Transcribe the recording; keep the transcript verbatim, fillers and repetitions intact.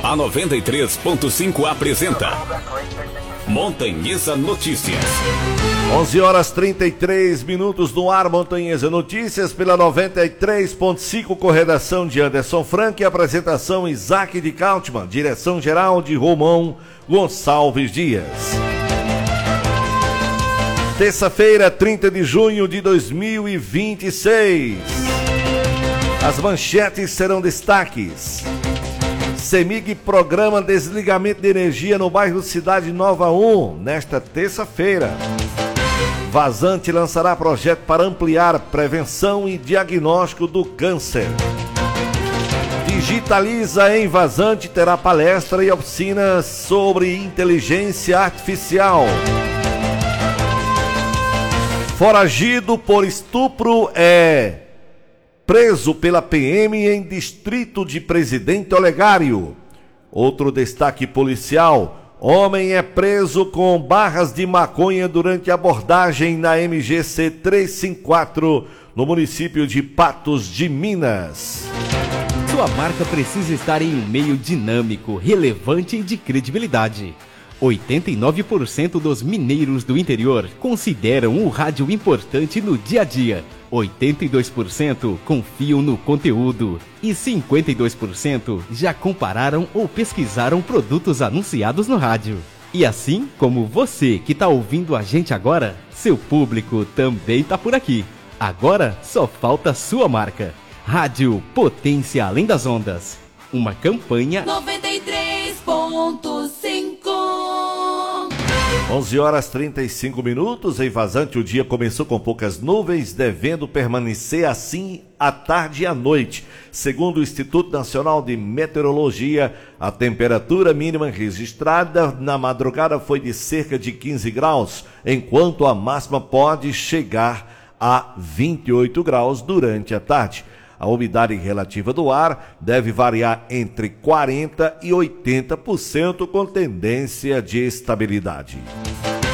A noventa e três ponto cinco apresenta Montanhesa Notícias. onze horas trinta e três minutos no ar, Montanhesa Notícias pela noventa e três ponto cinco, com redação de Anderson Frank e apresentação Isaac de Cautman, direção geral de Romão Gonçalves Dias. Terça-feira, trinta de junho de dois mil e vinte e seis. As manchetes serão destaques. CEMIG programa desligamento de energia no bairro Cidade Nova um nesta terça-feira. Vazante lançará projeto para ampliar prevenção e diagnóstico do câncer. Digitaliza em Vazante terá palestra e oficinas sobre inteligência artificial. Foragido por estupro é preso pela P M em distrito de Presidente Olegário. Outro destaque policial: homem é preso com barras de maconha durante abordagem na M G C trezentos e cinquenta e quatro, no município de Patos de Minas. Sua marca precisa estar em um meio dinâmico, relevante e de credibilidade. oitenta e nove por cento dos mineiros do interior consideram o rádio importante no dia a dia. oitenta e dois por cento confiam no conteúdo e cinquenta e dois por cento já compararam ou pesquisaram produtos anunciados no rádio. E assim como você que está ouvindo a gente agora, seu público também está por aqui. Agora só falta sua marca. Rádio Potência Além das Ondas. Uma campanha noventa e três ponto cinco. onze horas trinta e cinco minutos. Em Vazante, o dia começou com poucas nuvens, devendo permanecer assim à tarde e à noite. Segundo o Instituto Nacional de Meteorologia, a temperatura mínima registrada na madrugada foi de cerca de quinze graus, enquanto a máxima pode chegar a vinte e oito graus durante a tarde. A umidade relativa do ar deve variar entre quarenta por cento e oitenta por cento, com tendência de estabilidade.